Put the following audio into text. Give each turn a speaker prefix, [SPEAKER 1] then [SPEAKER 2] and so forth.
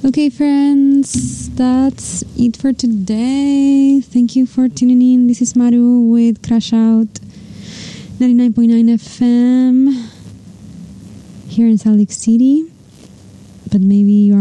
[SPEAKER 1] Okay, friends, that's it for today. Thank you for tuning in. This is Maru with Crash Out 99.9 FM here in Salt Lake City, but maybe